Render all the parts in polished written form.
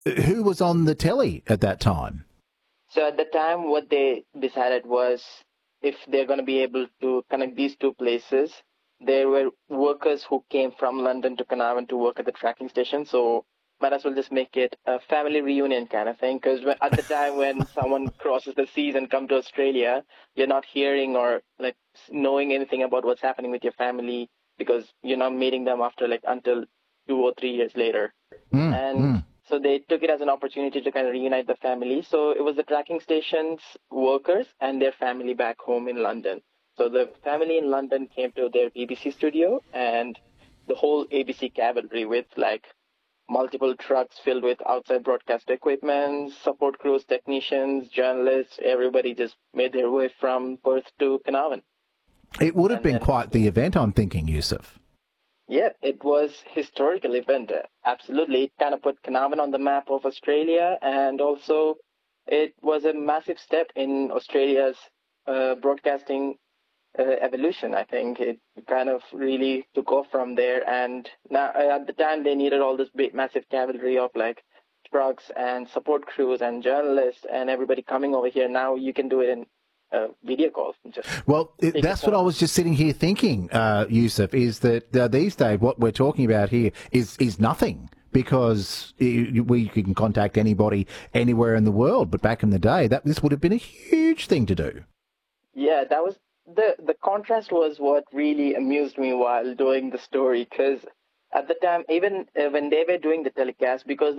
Who was on the telly at that time? So at the time, what they decided was if they're going to be able to connect these two places, there were workers who came from London to Carnarvon to work at the tracking station. So might as well just make it a family reunion kind of thing. Because at the time when someone crosses the seas and come to Australia, you're not hearing or like knowing anything about what's happening with your family because you're not meeting them after like until 2 or 3 years later. Mm, And mm. so they took it as an opportunity to kind of reunite the family. So it was the tracking station's workers and their family back home in London. So the family in London came to their BBC studio and the whole ABC cavalry with like multiple trucks filled with outside broadcast equipment, support crews, technicians, journalists, everybody just made their way from Perth to Carnarvon. It would have And been then quite the event, I'm thinking, Yusuf. yeah, it was historical event. Absolutely. It kind of put Carnarvon on the map of Australia, and also it was a massive step in Australia's broadcasting evolution. I think it kind of really took off from there. And now, at the time, they needed all this big, massive cavalry of like trucks and support crews and journalists and everybody coming over here. Now you can do it in video calls. Just Well, take your that's what I phone. was just sitting here thinking, Yusuf, is that these days what we're talking about here is nothing because we can contact anybody anywhere in the world. But back in the day, this would have been a huge thing to do. Yeah, that was the contrast was what really amused me while doing the story because at the time, even when they were doing the telecast, because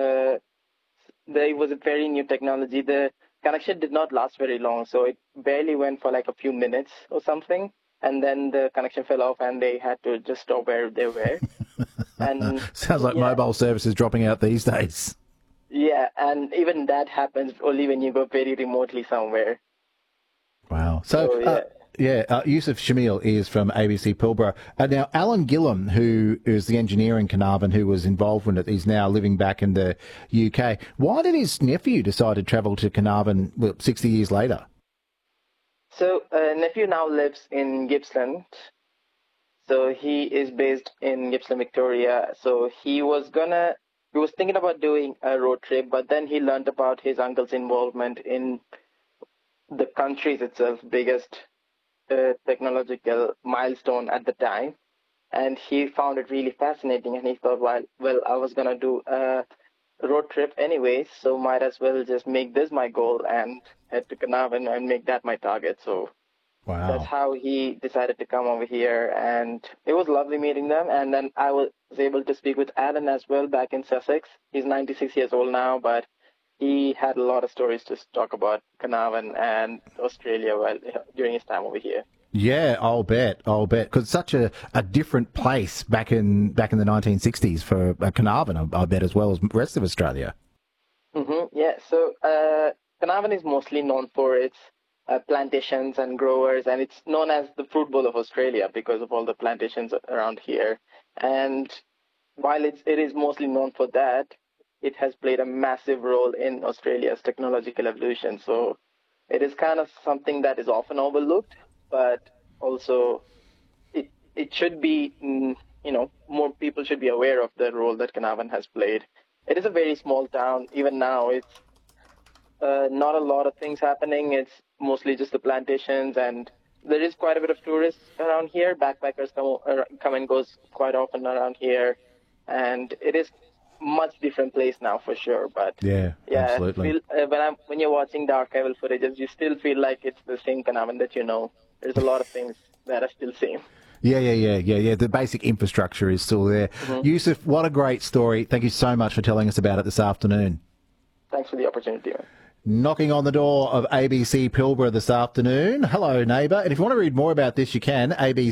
there was a very new technology, the connection did not last very long, so it barely went for like a few minutes or something, and then the connection fell off, and they had to just stop where they were. And Sounds like yeah, mobile services dropping out these days. yeah, and even that happens only when you go very remotely somewhere. Wow. So, So yeah. Yusuf Shamil is from ABC Pilbara. Now, Alan Gillam, who is the engineer in Carnarvon who was involved in it, is now living back in the UK. Why did his nephew decide to travel to Carnarvon 60 years later? So nephew now lives in Gippsland. So he is based in Gippsland, Victoria. So he was thinking about doing a road trip, but then he learned about his uncle's involvement in the country's itself biggest technological milestone at the time. And he found it really fascinating. And he thought, well, I was going to do a road trip anyway, so might as well just make this my goal and head to Carnarvon and make that my target. So that's Wow. how he decided to come over here. And it was lovely meeting them. And then I was able to speak with Alan as well back in Sussex. He's 96 years old now, but he had a lot of stories to talk about Carnarvon and Australia during his time over here. Yeah, I'll bet. Because such a different place back in the 1960s for Carnarvon, I bet, as well as the rest of Australia. Yeah, so Carnarvon is mostly known for its plantations and growers, and it's known as the fruit bowl of Australia because of all the plantations around here. And while it is mostly known for that, it has played a massive role in Australia's technological evolution. So it is kind of something that is often overlooked, but also it should be, more people should be aware of the role that Carnarvon has played. It is a very small town. Even now, it's not a lot of things happening. It's mostly just the plantations, and there is quite a bit of tourists around here. Backpackers come and goes quite often around here, and it is much different place now for sure. But Yeah, yeah, absolutely. feel when you're watching the archival footages, you still feel like it's the same Carnarvon that you know. There's a lot of things that are still same. Yeah. The basic infrastructure is still there. Hmm. Yusuf, what a great story. Thank you so much for telling us about it this afternoon. Thanks for the opportunity. Knocking on the door of ABC Pilbara this afternoon. Hello, neighbour. And if you want to read more about this, you can,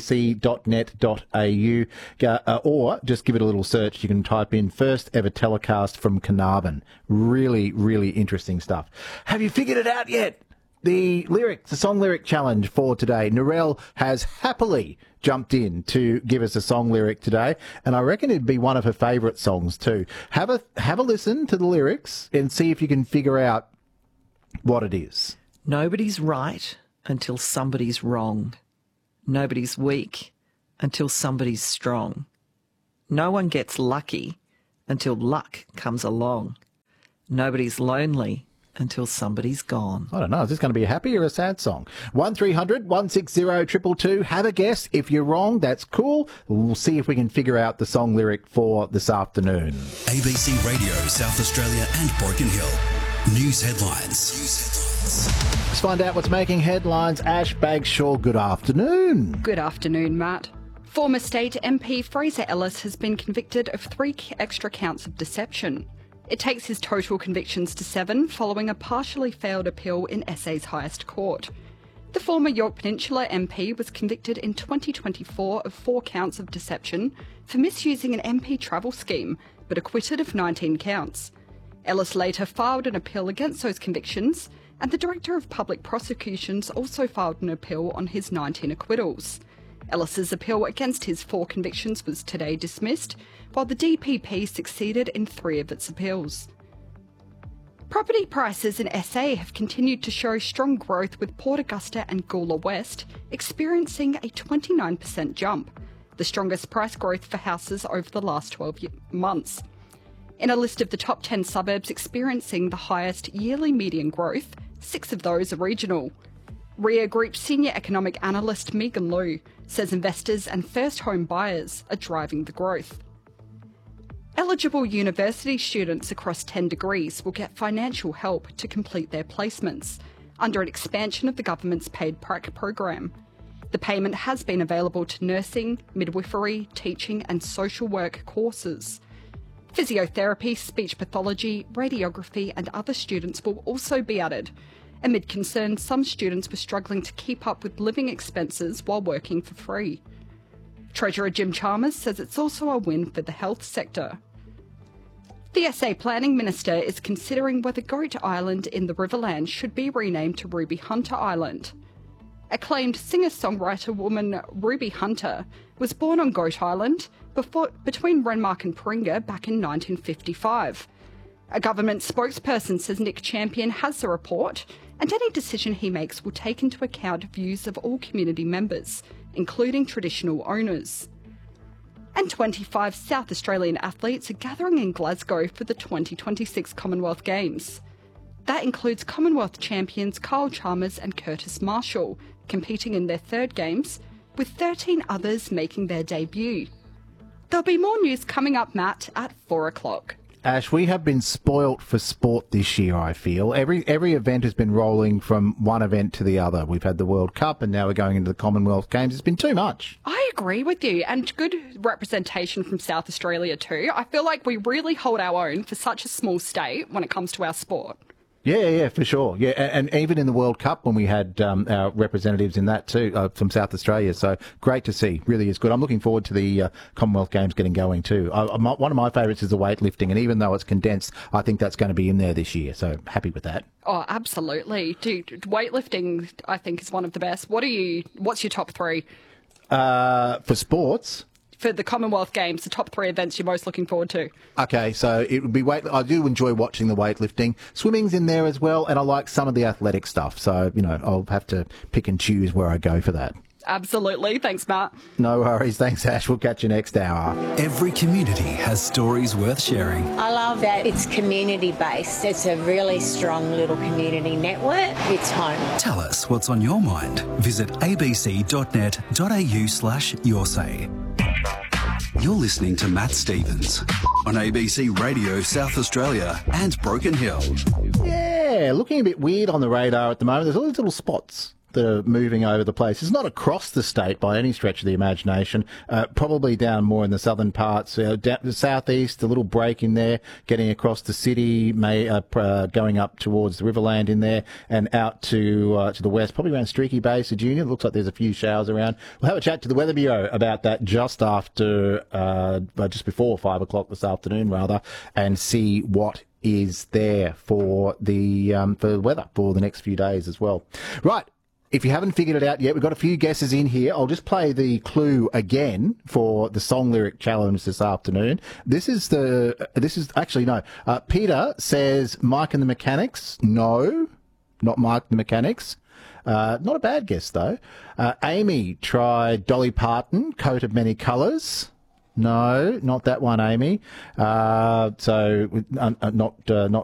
abc.net.au, or just give it a little search. You can type in first ever telecast from Carnarvon. Really, really interesting stuff. Have you figured it out yet? The song lyric challenge for today. Narelle has happily jumped in to give us a song lyric today, and I reckon it'd be one of her favourite songs too. Have a listen to the lyrics and see if you can figure out what it is. Nobody's right until somebody's wrong. Nobody's weak until somebody's strong. No one gets lucky until luck comes along. Nobody's lonely until somebody's gone. I don't know. Is this going to be a happy or a sad song? 1300 160 222. Have a guess. If you're wrong, that's cool. We'll see if we can figure out the song lyric for this afternoon. ABC Radio, South Australia and Broken Hill. News headlines. Let's find out what's making headlines. Ash Bagshaw, good afternoon. Good afternoon, Matt. Former state MP Fraser Ellis has been convicted of 3 extra counts of deception. It takes his total convictions to 7 following a partially failed appeal in SA's highest court. The former Yorke Peninsula MP was convicted in 2024 of 4 counts of deception for misusing an MP travel scheme, but acquitted of 19 counts. Ellis later filed an appeal against those convictions, and the Director of Public Prosecutions also filed an appeal on his 19 acquittals. Ellis's appeal against his 4 convictions was today dismissed, while the DPP succeeded in 3 of its appeals. Property prices in SA have continued to show strong growth, with Port Augusta and Gawler West experiencing a 29% jump, the strongest price growth for houses over the last 12 months. In a list of the top 10 suburbs experiencing the highest yearly median growth, 6 of those are regional. REA Group Senior Economic Analyst Megan Liu says investors and first home buyers are driving the growth. Eligible university students across 10 degrees will get financial help to complete their placements under an expansion of the government's paid prac program. The payment has been available to nursing, midwifery, teaching and social work courses. Physiotherapy, speech pathology, radiography and other students will also be added, amid concerns some students were struggling to keep up with living expenses while working for free. Treasurer Jim Chalmers says it's also a win for the health sector. The SA Planning Minister is considering whether Goat Island in the Riverlands should be renamed to Ruby Hunter Island. Acclaimed singer-songwriter woman Ruby Hunter was born on Goat Island between Renmark and Paringa back in 1955. A government spokesperson says Nick Champion has the report, and any decision he makes will take into account views of all community members, including traditional owners. And 25 South Australian athletes are gathering in Glasgow for the 2026 Commonwealth Games. That includes Commonwealth champions Kyle Chalmers and Curtis Marshall, competing in their 3rd Games, with 13 others making their debut. There'll be more news coming up, Matt, at 4 o'clock. Ash, we have been spoilt for sport this year, I feel. Every event has been rolling from one event to the other. We've had the World Cup and now we're going into the Commonwealth Games. It's been too much. I agree with you, and good representation from South Australia too. I feel like we really hold our own for such a small state when it comes to our sport. Yeah, for sure. Yeah, and even in the World Cup when we had our representatives in that too from South Australia. So great to see. Really is good. I'm looking forward to the Commonwealth Games getting going too. One of my favourites is the weightlifting, and even though it's condensed, I think that's going to be in there this year. So happy with that. Oh, absolutely. Dude, weightlifting, I think, is one of the best. What's your top 3? For sports? For the Commonwealth Games, the top 3 events you're most looking forward to? Okay, so it would be I do enjoy watching the weightlifting. Swimming's in there as well, and I like some of the athletic stuff. So, I'll have to pick and choose where I go for that. Absolutely. Thanks, Matt. No worries. Thanks, Ash. We'll catch you next hour. Every community has stories worth sharing. I love that it's community-based. It's a really strong little community network. It's home. Tell us what's on your mind. Visit abc.net.au/yoursay. You're listening to Matt Stevens on ABC Radio South Australia and Broken Hill. Yeah, looking a bit weird on the radar at the moment. There's all these little spots that are moving over the place. It's not across the state by any stretch of the imagination. Probably down more in the southern parts, down the southeast, a little break in there, getting across the city, going up towards the Riverland in there, and out to the west, probably around Streaky Bay, Sir Junior. Looks like there's a few showers around. We'll have a chat to the Weather Bureau about that just before 5 o'clock this afternoon, rather, and see what is there for the weather for the next few days as well. Right. If you haven't figured it out yet, we've got a few guesses in here. I'll just play the clue again for the song lyric challenge this afternoon. Peter says Mike and the Mechanics. No, not Mike and the Mechanics. Not a bad guess though. Amy tried Dolly Parton, Coat of Many Colours. No, not that one, Amy. Not